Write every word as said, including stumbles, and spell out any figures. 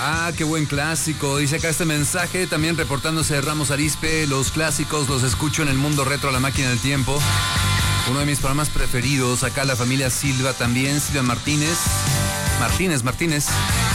Ah, qué buen clásico. Dice acá este mensaje, también reportándose de Ramos Arizpe. Los clásicos los escucho en el Mundo Retro, La Máquina del Tiempo. Uno de mis programas preferidos. Acá la familia Silva también, Silvia Martínez. Martínez, Martínez.